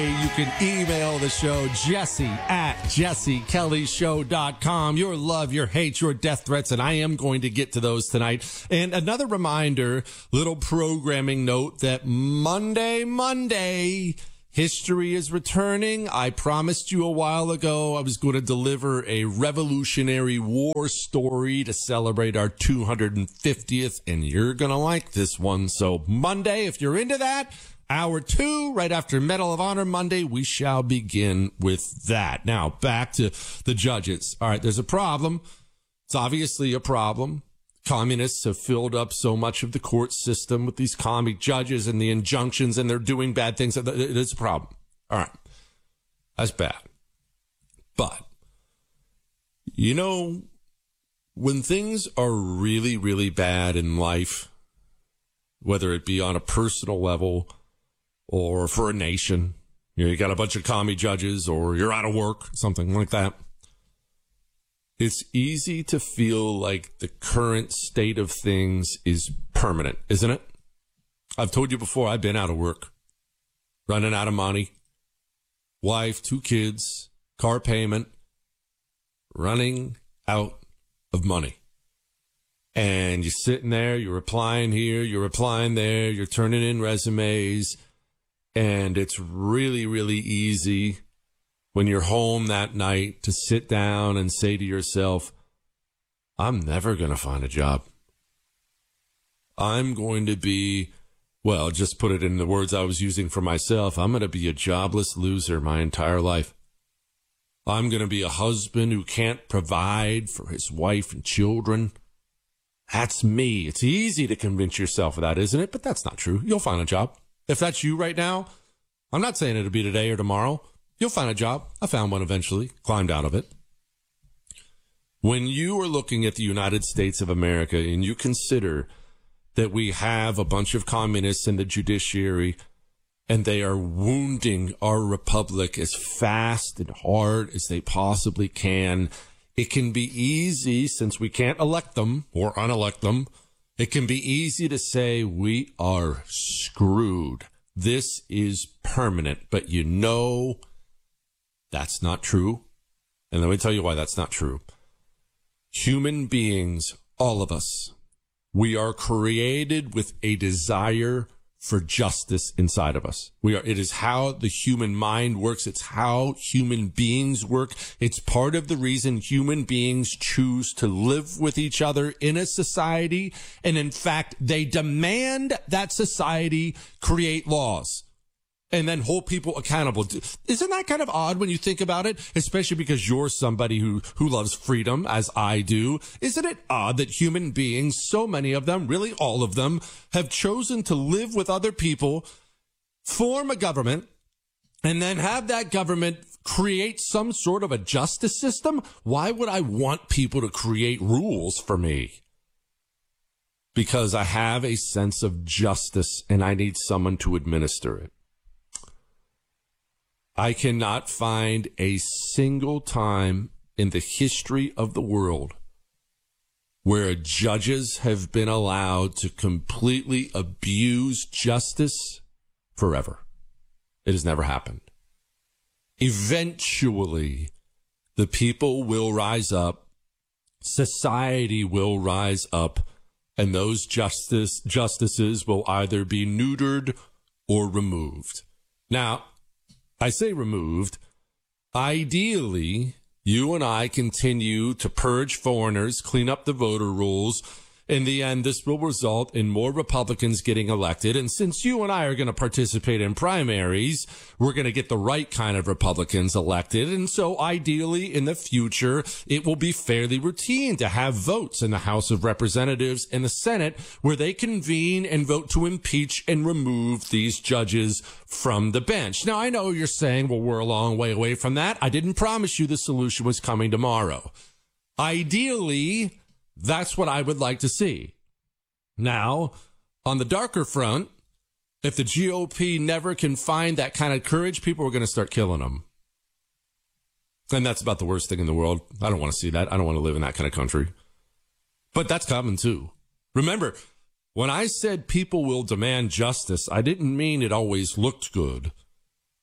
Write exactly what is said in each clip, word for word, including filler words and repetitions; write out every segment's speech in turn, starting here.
You can email the show, Jesse at jesse kelly show dot com. Your love, your hate, your death threats, and I am going to get to those tonight. And another reminder, little programming note that Monday, Monday, history is returning. I promised you a while ago I was going to deliver a Revolutionary War story to celebrate our two hundred fiftieth, and you're going to like this one. So Monday, if you're into that, Hour two, right after Medal of Honor Monday, we shall begin with that. Now, back to the judges. All right, there's a problem. It's obviously a problem. Communists have filled up so much of the court system with these commie judges and the injunctions, and they're doing bad things. It's a problem. All right, that's bad. But, you know, when things are really, really bad in life, whether it be on a personal level or for a nation, you know, you got a bunch of commie judges, or you're out of work, something like that, it's easy to feel like the current state of things is permanent, isn't it? I've told you before, I've been out of work, running out of money, wife, two kids, car payment, running out of money. And you're sitting there, you're applying here, you're applying there, you're turning in resumes. And it's really, really easy when you're home that night to sit down and say to yourself, I'm never going to find a job. I'm going to be, well, just put it in the words I was using for myself, I'm going to be a jobless loser my entire life. I'm going to be a husband who can't provide for his wife and children. That's me. It's easy to convince yourself of that, isn't it? But that's not true. You'll find a job. If that's you right now, I'm not saying it'll be today or tomorrow. You'll find a job. I found one eventually, climbed out of it. When you are looking at the United States of America and you consider that we have a bunch of communists in the judiciary and they are wounding our republic as fast and hard as they possibly can, it can be easy, since we can't elect them or unelect them, it can be easy to say we are screwed. This is permanent. But you know that's not true. And let me tell you why that's not true. Human beings, all of us, we are created with a desire for justice inside of us. We are, it is how the human mind works. It's how human beings work. It's part of the reason human beings choose to live with each other in a society. And in fact, they demand that society create laws and then hold people accountable. Isn't that kind of odd when you think about it? Especially because you're somebody who, who loves freedom, as I do. Isn't it odd that human beings, so many of them, really all of them, have chosen to live with other people, form a government, and then have that government create some sort of a justice system? Why would I want people to create rules for me? Because I have a sense of justice and I need someone to administer it. I cannot find a single time in the history of the world where judges have been allowed to completely abuse justice forever. It has never happened. Eventually, the people will rise up, society will rise up, and those justice justices will either be neutered or removed. Now, I say removed. Ideally, you and I continue to purge foreigners, clean up the voter rolls. In the end, this will result in more Republicans getting elected. And since you and I are going to participate in primaries, we're going to get the right kind of Republicans elected. And so ideally, in the future, it will be fairly routine to have votes in the House of Representatives and the Senate where they convene and vote to impeach and remove these judges from the bench. Now, I know you're saying, well, we're a long way away from that. I didn't promise you the solution was coming tomorrow. Ideally, that's what I would like to see. Now, on the darker front, if the G O P never can find that kind of courage, people are going to start killing them. And that's about the worst thing in the world. I don't want to see that. I don't want to live in that kind of country. But that's coming too. Remember, when I said people will demand justice, I didn't mean it always looked good.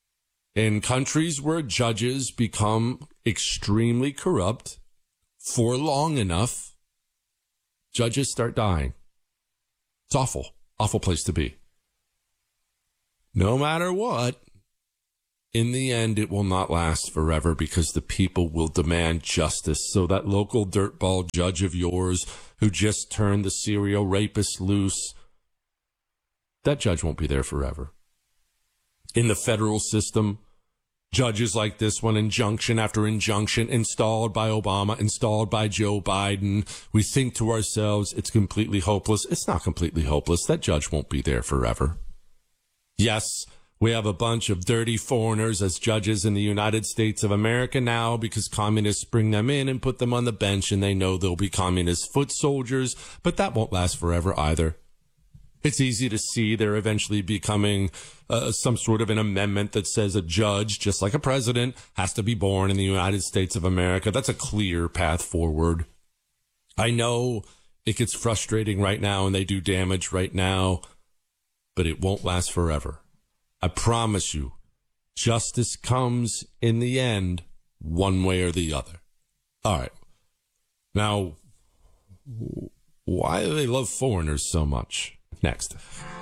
In countries where judges become extremely corrupt for long enough, judges start dying. It's awful, awful place to be. No matter what, in the end, it will not last forever because the people will demand justice. So that local dirtball judge of yours who just turned the serial rapist loose, that judge won't be there forever. In the federal system, judges like this one, injunction after injunction, installed by Obama, installed by Joe Biden, we think to ourselves, it's completely hopeless. It's not completely hopeless. That judge won't be there forever. Yes, we have a bunch of dirty foreigners as judges in the United States of America now because communists bring them in and put them on the bench and they know they'll be communist foot soldiers, but that won't last forever either. It's easy to see they're eventually becoming uh, some sort of an amendment that says a judge, just like a president, has to be born in the United States of America. That's a clear path forward. I know it gets frustrating right now and they do damage right now, but it won't last forever. I promise you, justice comes in the end, one way or the other. All right. Now, why do they love foreigners so much? Next.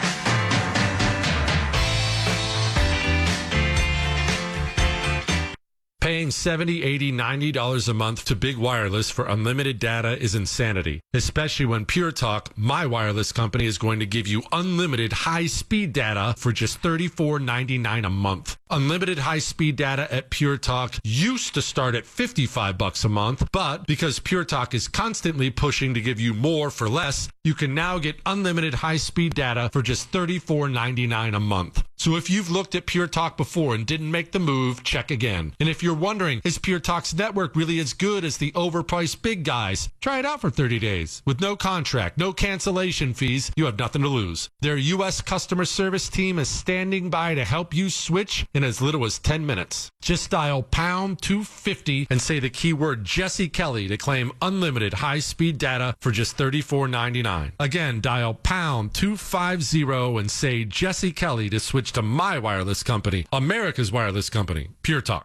Paying seventy dollars, eighty dollars, ninety dollars a month to Big Wireless for unlimited data is insanity, especially when Pure Talk, my wireless company, is going to give you unlimited high-speed data for just thirty-four ninety-nine a month. Unlimited high-speed data at Pure Talk used to start at fifty-five bucks a month, but because Pure Talk is constantly pushing to give you more for less, you can now get unlimited high-speed data for just thirty-four ninety-nine a month. So if you've looked at Pure Talk before and didn't make the move, check again. And if you're wondering, is Pure Talk's network really as good as the overpriced big guys? Try it out for thirty days. With no contract, no cancellation fees, you have nothing to lose. Their U S customer service team is standing by to help you switch in as little as ten minutes. Just dial pound two fifty and say the keyword Jesse Kelly to claim unlimited high-speed data for just thirty-four ninety-nine. Again, dial pound two fifty and say Jesse Kelly to switch to my wireless company, America's wireless company, Pure Talk.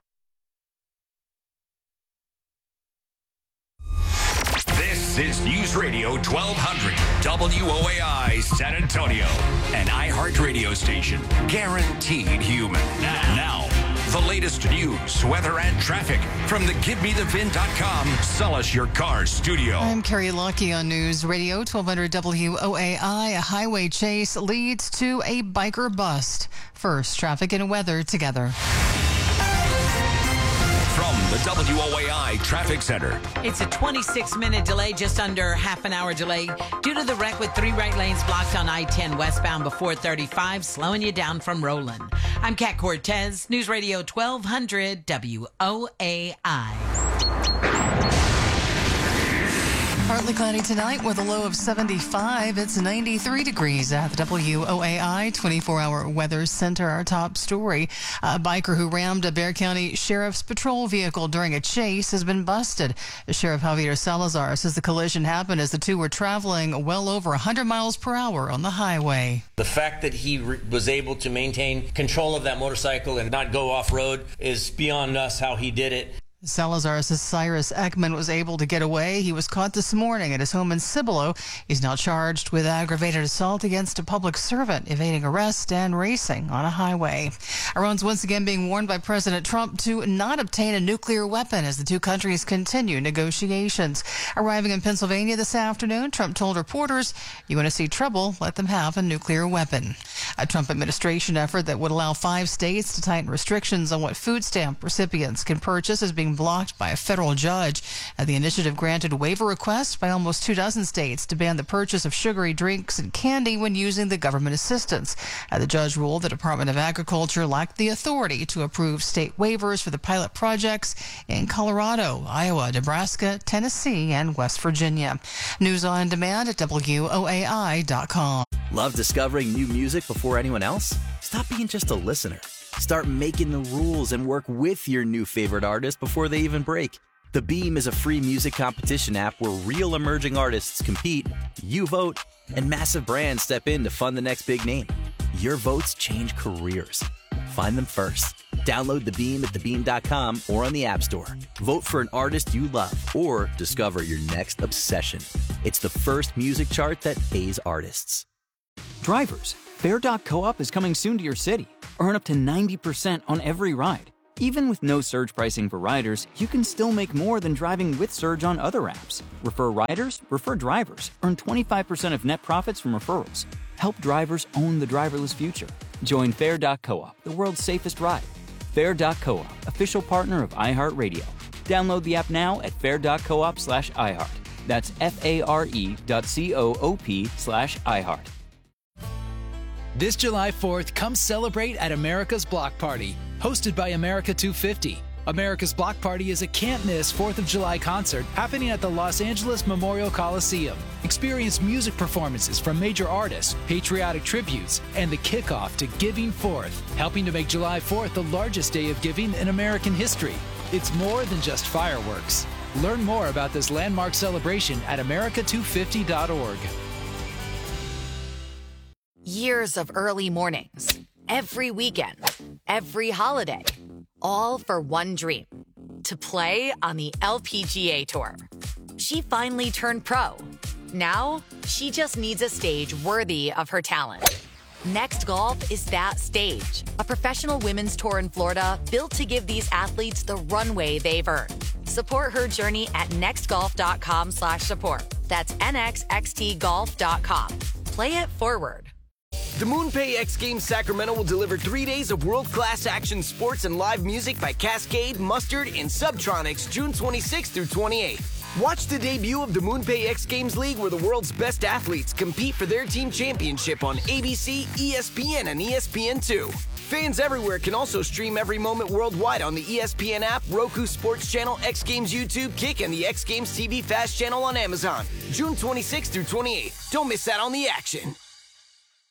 This is News Radio twelve hundred W O A I San Antonio, an iHeart radio station, guaranteed human. Now, the latest news, weather, and traffic from the Give Me The V I N dot com Sell Us Your Car studio. I'm Carrie Lockie on News Radio twelve hundred W O A I. A highway chase leads to a biker bust. First, traffic and weather together. From the W O A I Traffic Center. It's a twenty-six minute delay, just under half an hour delay, due to the wreck with three right lanes blocked on I ten westbound before thirty-five, slowing you down from Roland. I'm Kat Cortez, News Radio twelve hundred W O A I. Partly cloudy tonight with a low of seventy-five. It's ninety-three degrees at the W O A I twenty-four hour Weather Center. Our top story, a biker who rammed a Bexar County Sheriff's Patrol vehicle during a chase has been busted. Sheriff Javier Salazar says the collision happened as the two were traveling well over one hundred miles per hour on the highway. The fact that he re- was able to maintain control of that motorcycle and not go off-road is beyond us how he did it. Salazar says Cyrus Ekman was able to get away. He was caught this morning at his home in Cibolo. He's now charged with aggravated assault against a public servant, evading arrest and racing on a highway. Iran's once again being warned by President Trump to not obtain a nuclear weapon as the two countries continue negotiations. Arriving in Pennsylvania this afternoon, Trump told reporters, "You want to see trouble, let them have a nuclear weapon." A Trump administration effort that would allow five states to tighten restrictions on what food stamp recipients can purchase is being blocked by a federal judge. Uh, the initiative granted waiver requests by almost two dozen states to ban the purchase of sugary drinks and candy when using the government assistance. Uh, the judge ruled the Department of Agriculture lacked the authority to approve state waivers for the pilot projects in Colorado, Iowa, Nebraska, Tennessee, and West Virginia. News on demand at W O A I dot com. Love discovering new music before anyone else? Stop being just a listener. Start making the rules and work with your new favorite artist before they even break. The Beam is a free music competition app where real emerging artists compete, you vote, and massive brands step in to fund the next big name. Your votes change careers. Find them first. Download The Beam at the beam dot com or on the App Store. Vote for an artist you love or discover your next obsession. It's the first music chart that pays artists. Drivers, Fair dot coop is coming soon to your city. Earn up to ninety percent on every ride. Even with no surge pricing for riders, you can still make more than driving with Surge on other apps. Refer riders, refer drivers. Earn twenty-five percent of net profits from referrals. Help drivers own the driverless future. Join Fair dot coop, the world's safest ride. Fair dot coop, official partner of iHeartRadio. Download the app now at fair dot coop slash iHeart. That's F-A-R-E dot C-O-O-P slash iHeart. This July fourth, come celebrate at America's Block Party, hosted by America two fifty. America's Block Party is a can't-miss fourth of July concert happening at the Los Angeles Memorial Coliseum. Experience music performances from major artists, patriotic tributes, and the kickoff to Giving Fourth, helping to make July fourth the largest day of giving in American history. It's more than just fireworks. Learn more about this landmark celebration at america two fifty dot org. Years of early mornings, every weekend, every holiday, all for one dream, to play on the L P G A Tour. She finally turned pro. Now, she just needs a stage worthy of her talent. Next Golf is that stage, a professional women's tour in Florida built to give these athletes the runway they've earned. Support her journey at nextgolf.com slash support. That's N X X T golf dot com. Play it forward. The MoonPay X Games Sacramento will deliver three days of world-class action sports and live music by Cascade, Mustard, and Subtronics June twenty-sixth through twenty-eighth. Watch the debut of the MoonPay X Games League, where the world's best athletes compete for their team championship on A B C, E S P N, and E S P N two. Fans everywhere can also stream every moment worldwide on the E S P N app, Roku Sports Channel, X Games YouTube, Kick, and the X Games T V Fast Channel on Amazon. June twenty-sixth through twenty-eighth. Don't miss out on the action.